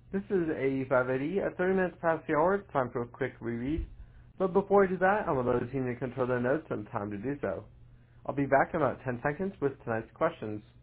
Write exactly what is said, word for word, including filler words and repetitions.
This is A E five eighty at thirty minutes past the hour. It's time for a quick reread. But before I do that, I want those who need to control their notes and time to do so. I'll be back in about ten seconds with tonight's questions.